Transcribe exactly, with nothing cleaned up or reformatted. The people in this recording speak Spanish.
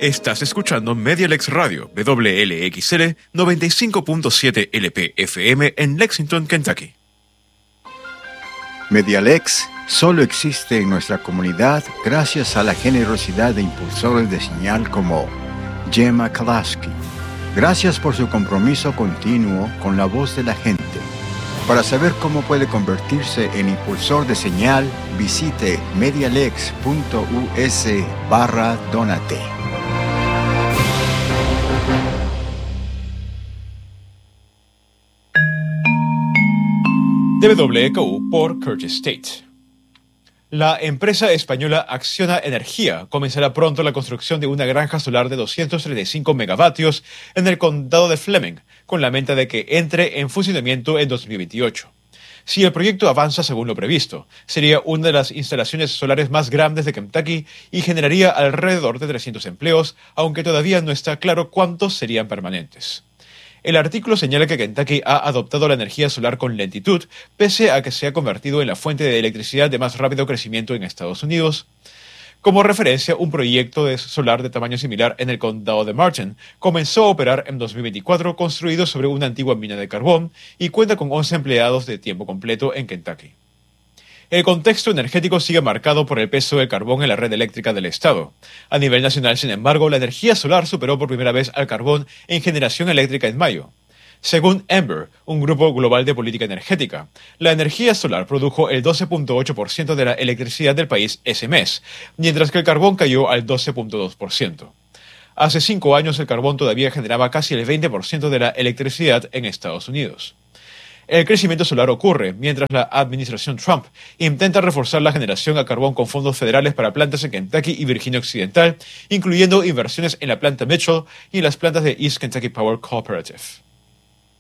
Estás escuchando Medialex Radio, W L X L noventa y cinco punto siete L P F M en Lexington, Kentucky. Medialex solo existe en nuestra comunidad gracias a la generosidad de impulsores de señal como Gemma Kalaski. Gracias por su compromiso continuo con la voz de la gente. Para saber cómo puede convertirse en impulsor de señal, visite medialex.us barra donate. W W K U por Curtis State. La empresa española Acciona Energía comenzará pronto la construcción de una granja solar de doscientos treinta y cinco megavatios en el condado de Fleming, con la meta de que entre en funcionamiento en dos mil veintiocho. Si el proyecto avanza según lo previsto, sería una de las instalaciones solares más grandes de Kentucky y generaría alrededor de trescientos empleos, aunque todavía no está claro cuántos serían permanentes. El artículo señala que Kentucky ha adoptado la energía solar con lentitud, pese a que se ha convertido en la fuente de electricidad de más rápido crecimiento en Estados Unidos. Como referencia, un proyecto de solar de tamaño similar en el condado de Martin comenzó a operar en dos mil veinticuatro, construido sobre una antigua mina de carbón, y cuenta con once empleados de tiempo completo en Kentucky. El contexto energético sigue marcado por el peso del carbón en la red eléctrica del estado. A nivel nacional, sin embargo, la energía solar superó por primera vez al carbón en generación eléctrica en mayo. Según Ember, un grupo global de política energética, la energía solar produjo el doce punto ocho por ciento de la electricidad del país ese mes, mientras que el carbón cayó al doce punto dos por ciento. Hace cinco años el carbón todavía generaba casi el veinte por ciento de la electricidad en Estados Unidos. El crecimiento solar ocurre mientras la administración Trump intenta reforzar la generación a carbón con fondos federales para plantas en Kentucky y Virginia Occidental, incluyendo inversiones en la planta Mitchell y en las plantas de East Kentucky Power Cooperative.